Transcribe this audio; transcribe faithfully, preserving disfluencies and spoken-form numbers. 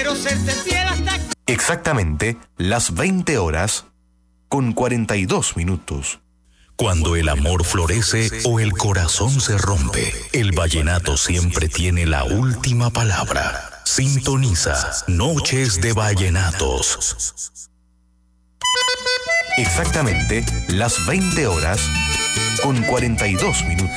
quiero serte fiel hasta... Exactamente las veinte horas con cuarenta y dos minutos. Cuando el amor florece o el corazón se rompe, el vallenato siempre tiene la última palabra. Sintoniza Noches de Vallenatos. Exactamente las veinte horas con cuarenta y dos minutos.